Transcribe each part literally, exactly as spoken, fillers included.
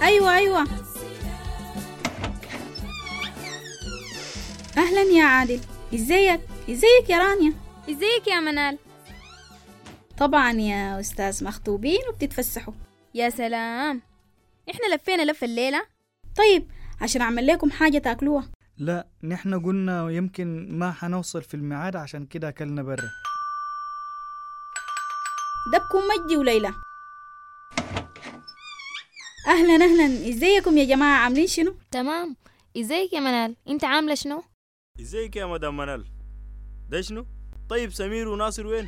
أيوة أيوة. أهلا يا عادل، إزيك؟ إزيك يا رانيا؟ إزيك يا منال؟ طبعا يا أستاذ، مخطوبين وبتتفسحوا. يا سلام، إحنا لفينا لفة الليلة. طيب عشان أعمل لكم حاجة تاكلوها. لا، نحن قلنا يمكن ما حنوصل في الميعاد، عشان كده أكلنا برا. دبكم مجدي وليلى. أهلا أهلا، إزيكم يا جماعة؟ عاملين شنو؟ تمام. إزيك يا منال؟ أنت عاملة شنو؟ ازيك يا مدام منال؟ ده شنو؟ طيب سمير وناصر وين؟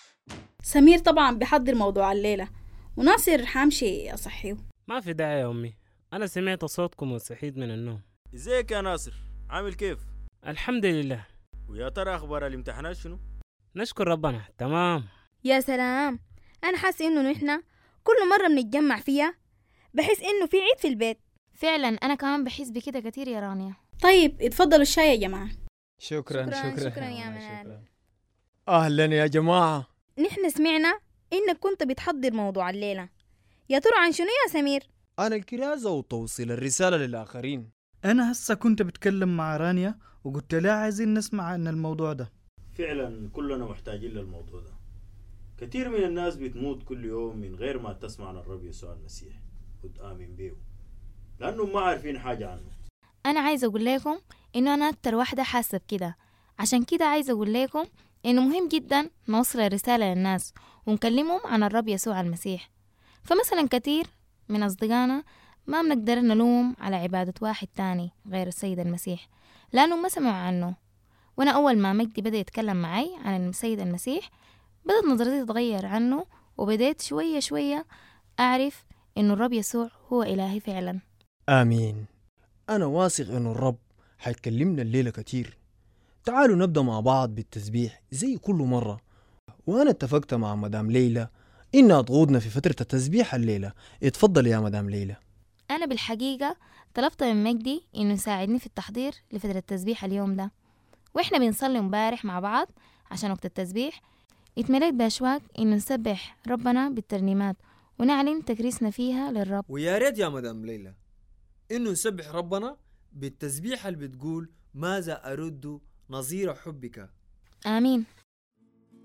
سمير طبعا بيحضر موضوع الليلة، وناصر حامشي أصحيه. ما في داعي يا أمي، أنا سمعت صوتكم وصحيت من النوم. ازيك يا ناصر؟ عامل كيف؟ الحمد لله. ويا ترى اخبار الامتحانات شنو؟ نشكر ربنا تمام. يا سلام، أنا حاسة إنه نحن كل مرة بنتجمع فيها بحس إنه في عيد في البيت. فعلا أنا كمان بحس بكده كتير يا رانيا. طيب اتفضلوا الشاي يا جماعة. شكرا شكرا شكرا, شكرا يا منال. أهلا يا جماعة. نحن سمعنا إنك كنت بتحضر موضوع الليلة، يا ترى عن شنو يا سمير؟ عن الكرازة وتوصيل الرسالة للآخرين. أنا هسه كنت بتكلم مع رانيا وقلت لها عايزين نسمع عن الموضوع ده. فعلا كلنا محتاجين للموضوع ده. كثير من الناس بتموت كل يوم من غير ما تسمع عن الرب يسوع المسيح وتآمن بيه، لأنهم ما عارفين حاجة عنه. أنا عايزة أقول لكم إنه أنا أكتر واحدة حاسة بكده، عشان كده عايزة أقول لكم إنه مهم جدا نوصل الرسالة للناس ونكلمهم عن الرب يسوع المسيح. فمثلا كتير من أصدقائنا ما بنقدر نلوم على عبادة واحد تاني غير السيد المسيح لأنه ما سمعوا عنه. وأنا أول ما مجدي بدأ يتكلم معي عن السيد المسيح بدأت نظرتي تتغير عنه، وبدأت شوية شوية أعرف إنه الرب يسوع هو إلهي فعلا. آمين. أنا واثق إنه الرب حيتكلمنا الليلة كتير. تعالوا نبدأ مع بعض بالتسبيح زي كل مرة، وأنا اتفقت مع مدام ليلى إنها تغوضنا في فترة التسبيح الليلة. اتفضل يا مدام ليلى. أنا بالحقيقة طلبت من مجدي إنه يساعدني في التحضير لفترة التسبيح اليوم ده، وإحنا بنصلي مبارح مع بعض عشان وقت التسبيح اتمليت بأشواق إنه نسبح ربنا بالترنيمات ونعلن تكريسنا فيها للرب. ويا ريت يا مدام ليلى إنه نسبح ربنا بالتسبيح اللي بتقول ماذا أرد نظير حبك. آمين.